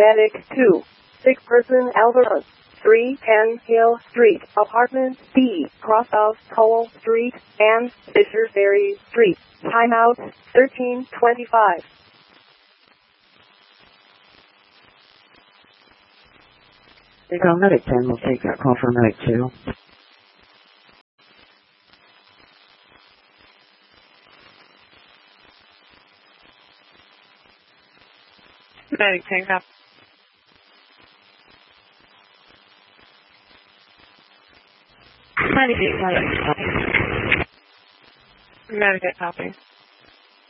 Medic 2. Sick person Alvarez. 310 Hill Street, Apartment B, cross of Cole Street and Fisher Ferry Street. Timeout 13:25. Medic 10 will take that call for Medic 2. Medic 10, copy. Medic 8, copy.